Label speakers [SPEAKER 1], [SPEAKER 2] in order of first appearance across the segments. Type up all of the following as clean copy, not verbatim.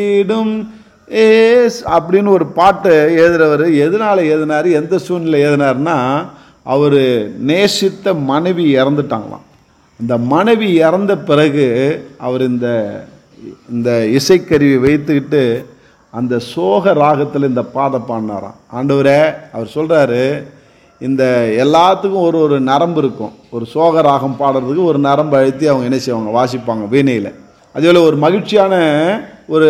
[SPEAKER 1] அப்படின்னு ஒரு பாட்டு எழுதுறவர் எதனால எழுதினார், எந்த சூழ்நிலை எழுதினார்னா, அவர் நேசித்த மனைவி இறந்துட்டாங்களாம். இந்த மனைவி இறந்த பிறகு அவர் இந்த இசைக்கருவி வைத்துக்கிட்டு அந்த சோக ராகத்தில் இந்த பாடினாராம். ஆண்டவரே, அவர் சொல்கிறாரு, இந்த எல்லாத்துக்கும் ஒரு நரம்பு இருக்கும். ஒரு சோக ராகம் பாடுறதுக்கு ஒரு நரம்பு அழுத்தி அவங்க என்ன செய்வாங்க, வாசிப்பாங்க வீணையில். அதேபோல் ஒரு மகிழ்ச்சியான ஒரு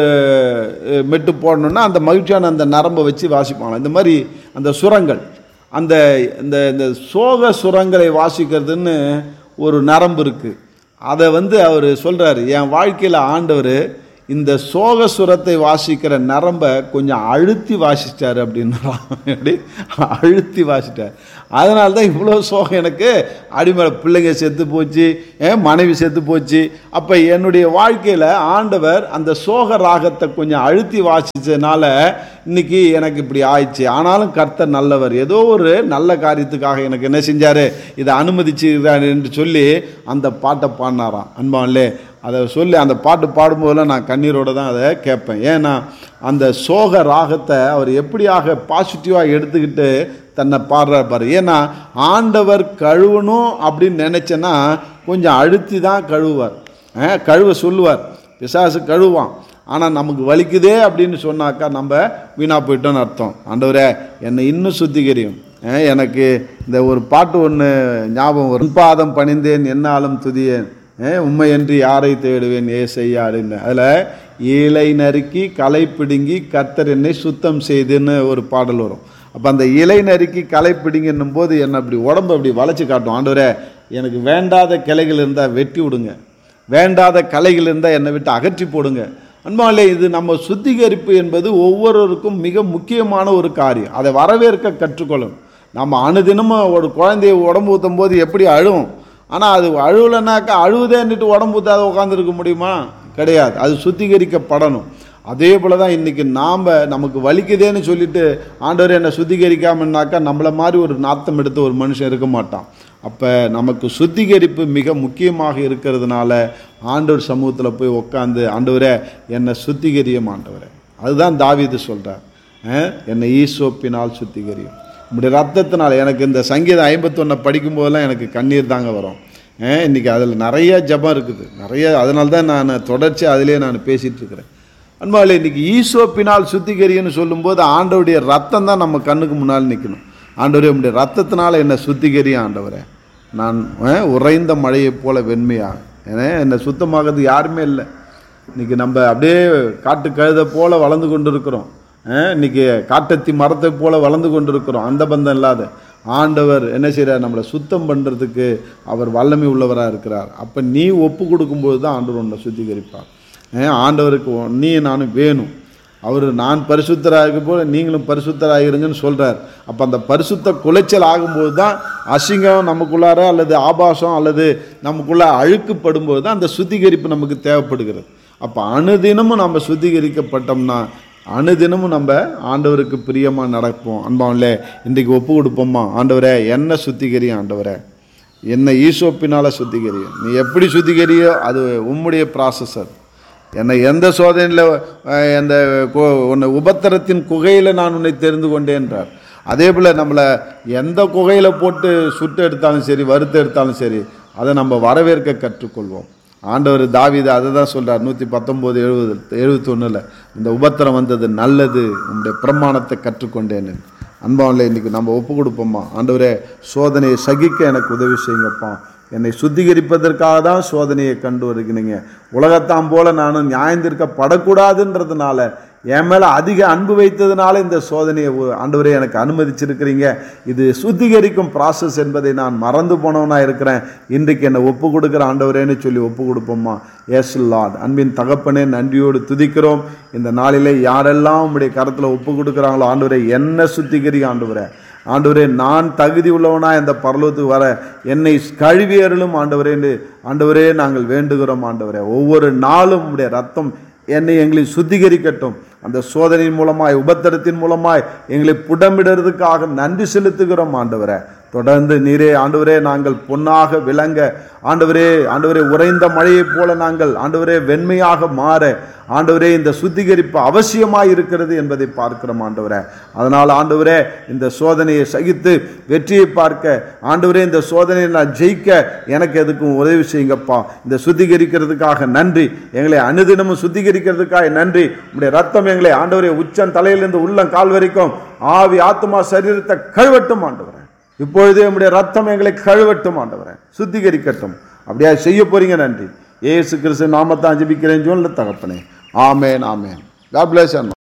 [SPEAKER 1] மெட்டு போடணுன்னா அந்த மகிழ்ச்சியான அந்த நரம்பை வச்சு வாசிப்பாங்க. இந்த மாதிரி அந்த சுரங்கள், அந்த இந்த சோக சுரங்களை வாசிக்கிறதுன்னு ஒரு நரம்பு இருக்குது. அதை அவர் சொல்கிறாரு, என் வாழ்க்கையில் ஆண்டவர் இந்த சோக சுரத்தை வாசிக்கிற நரம்பை கொஞ்சம் அழுத்தி வாசிச்சிட்டார் அப்படின்னா, எப்படி அழுத்தி வாசிட்டார். அதனால தான் இவ்வளோ சோகம் எனக்கு. அடிமேல பிள்ளைங்க செத்து போச்சு, மனைவி செத்து போச்சு. அப்போ என்னுடைய வாழ்க்கையில் ஆண்டவர் அந்த சோக ராகத்தை கொஞ்சம் அழுத்தி வாசித்ததுனால இன்னைக்கு எனக்கு இப்படி ஆயிடுச்சு. ஆனாலும் கர்த்தர் நல்லவர், ஏதோ ஒரு நல்ல காரியத்துக்காக எனக்கு என்ன செஞ்சார், இதை அனுமதிச்சுக்கிறார் என்று சொல்லி அந்த பாட்டை பாடினாராம். அன்பான்லே, அதை சொல்லி அந்த பாட்டு பாடும்போதெல்லாம் நான் கண்ணீரோடு தான் அதை கேட்பேன். ஏன்னா அந்த சோக ராகத்தை அவர் எப்படியாக பாசிட்டிவாக எடுத்துக்கிட்டு தன்னை பாடுறார் பாரு. ஏன்னா ஆண்டவர் கழுவணும் அப்படின்னு நினச்சேன்னா கொஞ்சம் அழுத்தி தான் கழுவுவார், கழுவ சொல்லுவார். பிசாசு கழுவான், ஆனால் நமக்கு வலிக்குதே அப்படின்னு சொன்னாக்கா நம்ம வீணாக போயிட்டோன்னு அர்த்தம். ஆண்டவரே, என்னை இன்னும் சுத்திகரியும். எனக்கு இந்த ஒரு பாட்டு ஒன்று ஞாபகம் வரும், பாதம் பணிந்தேன் என்னாலும் துதியேன், உண்மையன்றி யாரை தேடுவேன் ஏசையா அப்படின்னு. அதில் இலை நறுக்கி களை பிடுங்கி கர்த்தர் என்னை சுத்தம் செய்துன்னு ஒரு பாடல் வரும். அப்போ அந்த இலை நறுக்கி களை பிடுங்கன்னும் போது என்னை அப்படி உடம்பு அப்படி வளைச்சி காட்டும். ஆண்டவரே, எனக்கு வேண்டாத கிளைகள் இருந்தால் வெட்டி விடுங்க, வேண்டாத கலைகள் இருந்தால் என்னை விட்டு அகற்றி போடுங்க. அன்பாலே, இது நம்ம சுத்திகரிப்பு என்பது ஒவ்வொருவருக்கும் மிக முக்கியமான ஒரு காரியம். அதை வரவேற்க கற்றுக்கொள்ளணும். நம்ம அனுதினமும் ஒரு குழந்தைய உடம்பு ஊற்றும் போது எப்படி அழுவும், ஆனால் அது அழுவலைனாக்கா அழுவுதேன்னுட்டு உடம்பு ஊற்றாத உட்காந்துருக்க முடியுமா? கிடையாது. அது சுத்திகரிக்கப்படணும். அதே போல் தான் இன்றைக்கி நமக்கு வலிக்குதேன்னு சொல்லிட்டு ஆண்டவர் என்னை சுத்திகரிக்காமன்னாக்கா நம்மளை மாதிரி ஒரு நாத்தம் எடுத்த ஒரு மனுஷன் இருக்க மாட்டான். அப்போ நமக்கு சுத்திகரிப்பு மிக முக்கியமாக இருக்கிறதுனால ஆண்டவர் சமூகத்தில் போய் உட்காந்து, ஆண்டவரே என்னை சுத்திகரியும் ஆண்டவரே. அதுதான் தாவீது சொல்கிறார், என்னை ஈசோப்பினால் சுத்திகரியும், இப்படி ரத்தத்தினால். எனக்கு இந்த சங்கீதம் 51 படிக்கும்போதெல்லாம் எனக்கு கண்ணீர் தாங்க வரும். இன்றைக்கி அதில் நிறைய ஜபம் இருக்குது, நிறைய. அதனால தான் நான் தொடர்ச்சி அதிலே நான் பேசிகிட்டு இருக்கிறேன். அன்பாலே, இன்றைக்கி ஈசோப்பினால் சுத்திகரின்னு சொல்லும்போது ஆண்டவருடைய ரத்தம் தான் நம்ம கண்ணுக்கு முன்னால் நிற்கணும். ஆண்டவரே, உடைய ரத்தத்தினால் என்னை சுத்திகரியும் ஆண்டவரே. நான் உறைந்த மழையை போல வெண்மையாக, ஏன்னா என்னை சுத்தமாகிறது யாருமே இல்லை. இன்றைக்கி நம்ம அப்படியே காட்டு கழுதை போல் வளர்ந்து கொண்டு இருக்கிறோம். இன்றைக்கி காட்டத்தி மரத்தை போல் வளர்ந்து கொண்டு இருக்கிறோம். அந்த பந்தம் இல்லாத ஆண்டவர் என்ன செய்கிறார், நம்மளை சுத்தம் பண்ணுறதுக்கு அவர் வல்லமை உள்ளவராக இருக்கிறார். அப்போ நீ ஒப்பு கொடுக்கும்போது தான் ஆண்டவர் உன்னை சுத்திகரிப்பார். ஆண்டவருக்கு நீ நானும் வேணும். அவர் நான் பரிசுத்தராக இருக்க போல நீங்களும் பரிசுத்தராக இருங்கன்னு சொல்கிறார். அப்போ அந்த பரிசுத்த குலைச்சல் ஆகும்போது தான் அசிங்கம் நமக்குள்ளார அல்லது ஆபாசம் அல்லது நமக்குள்ளே அழுக்குப்படும்போது தான் அந்த சுத்திகரிப்பு நமக்கு தேவைப்படுகிறது. அப்போ அனுதினமும் நம்ம சுத்திகரிக்கப்பட்டோம்னா அனுதினமும் நம்ம ஆண்டவருக்கு பிரியமாக நடப்போம். அன்பாவிலே, இன்றைக்கு ஒப்பு கொடுப்போம்மா, ஆண்டவரே என்னை சுத்திகரியும், ஆண்டவரே என்னை ஈசோப்பினால் சுத்திகரியும். நீ எப்படி சுத்திகரியோ அது உம்முடைய ப்ராசஸ். அது என்னை எந்த சோதனையில் அந்த உன்னை உபத்திரத்தின் குகையில் நான் உன்னை தெரிந்து கொண்டேன்றார். அதே போல் நம்மளை எந்த குகையில் போட்டு சுட்டு எடுத்தாலும் சரி, வறுத்து எடுத்தாலும் சரி, அதை நம்ம வரவேற்க கற்றுக்கொள்வோம். ஆண்டவர் தாவீது அதை தான் சொல்கிறார் 119:71. இந்த உபத்திரம் வந்தது நல்லது, உங்களுடைய பிரமாணத்தை கற்றுக்கொண்டேன்னு. அன்பாவில் இன்றைக்கி நம்ம ஒப்பு கொடுப்போம்மா, ஆண்டவரே சோதனையை சகிக்க எனக்கு உதவி செய்யுங்கப்பா. என்னை சுத்திகரிப்பதற்காக தான் சோதனையை கண்டு வருகிறீங்க. உலகத்தாம் போல நானும் நியாயந்திருக்கப்படக்கூடாதுன்றதுனால, என் மேலே அதிக அன்பு வைத்ததுனால இந்த சோதனையை ஆண்டவரே எனக்கு அனுமதிச்சிருக்கிறீங்க. இது சுத்திகரிக்கும் ப்ராசஸ் என்பதை நான் மறந்து போனவனாக இருக்கிறேன். இன்றைக்கு என்னை ஒப்பு கொடுக்குற ஆண்டவரேன்னு சொல்லி ஒப்பு கொடுப்போம்மா. S Lord. அன்பின் தகப்பனே, நன்றியோடு துதிக்கிறோம். இந்த நாளிலே யாரெல்லாம் உங்களுடைய கரத்தில் ஒப்பு கொடுக்குறாங்களோ ஆண்டவரே என்னை சுத்திகரி ஆண்டவரே. ஆண்டவரே, நான் தகுதி உள்ளவனா இந்த பரலோகத்துக்கு வர என்னை கழுவி அருளும் ஆண்டவரே. ஆண்டவரே நாங்கள் வேண்டுகிறோம் ஆண்டவரே. ஒவ்வொரு நாளும் உடைய ரத்தம் எங்களை சுத்திகரிக்கட்டும். அந்த சோதனையின் மூலமாய், உபத்திரத்தின் மூலமாய் எங்களை புடமிடுறதுக்காக நன்றி செலுத்துகிறோம் ஆண்டவரே. தொடர்ந்து நீரே ஆண்டவரே நாங்கள் பொன்னாக விளங்க, ஆண்டவரே உறைந்த மழையைப் போல நாங்கள் ஆண்டவரே வெண்மையாக மாற ஆண்டவரே இந்த சுத்திகரிப்பு அவசியமாய் இருக்கிறது என்பதை பார்க்கிறோம் ஆண்டவரே. அதனால் ஆண்டவரே இந்த சோதனையை சகித்து வெற்றியை பார்க்க, ஆண்டவரே இந்த சோதனையை நான் ஜெயிக்க எனக்கு எதுக்கும் உதவி செய்யுங்கப்பா. இந்த சுத்திகரிக்கிறதுக்காக நன்றி, எங்களை அனுதினமும் சுத்திகரிக்கிறதுக்காக நன்றி. உங்களுடைய ரத்தம் எங்களை ஆண்டவரே உச்சம் தலையிலிருந்து உள்ளம் கால் வரைக்கும் ஆவி ஆத்மா சரீரத்தை கழுவட்டும் ஆண்டவரே. இப்பொழுதே உம்முடைய ரத்தம் எங்களை கழுவட்டும் ஆண்டவரே, சுத்திகரிக்கட்டும். அப்படியா செய்ய போறீங்க. நன்றி. இயேசு கிறிஸ்து நாமத்தான் ஜெபிக்கிறேன் சொல்ல தகப்பனே. ஆமேன், ஆமேன். God bless you.